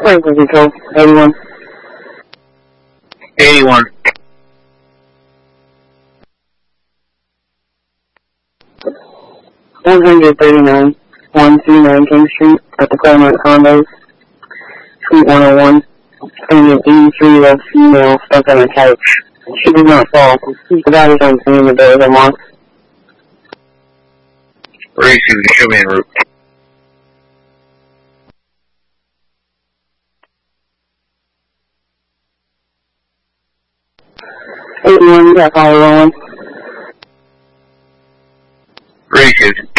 Franklin Control, 81. 81. 139, 139 King Street at the Claremont Condos, Suite 101. Finding an 83-year-old female stuck on a couch. She did not fall. The body is unseen and the doors are locked. Racing, show me en route. 81, you got follow on. Racing.